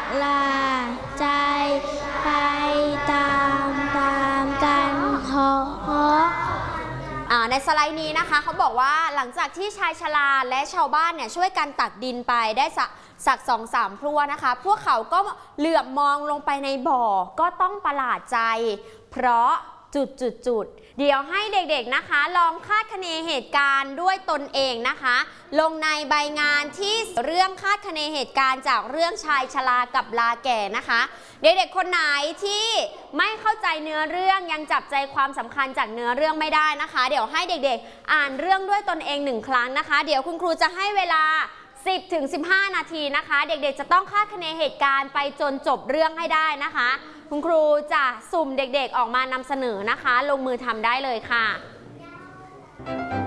ลาใจไปตามกันเพราะในสไลด์นี้นะคะเขาบอกว่าหลังจากที่ชายชราและชาวบ้านเนี่ยช่วยกันตักดินไปได้สัก2-3 พรวนะคะพวกเขาก็เหลือบมองลงไปในบ่อก็ต้องประหลาดใจเพราะจุดเดี๋ยวให้เด็กๆนะคะลองคาดคะเนเหตุการณ์ด้วยตนเองนะคะลงในใบงานที่เรื่องคาดคะเนเหตุการณ์จากเรื่องชายชรากับลาแก่นะคะเด็กๆคนไหนที่ไม่เข้าใจเนื้อเรื่องยังจับใจความสำคัญจากเนื้อเรื่องไม่ได้นะคะเดี๋ยวให้เด็กๆอ่านเรื่องด้วยตนเอง1 ครั้งนะคะเดี๋ยวคุณครูจะให้เวลา10-15 นาทีนะคะเด็กๆจะต้องคาดคะเนเหตุการณ์ไปจนจบเรื่องให้ได้นะคะคุณครูจะสุ่มเด็กๆออกมานำเสนอนะคะลงมือทำได้เลยค่ะ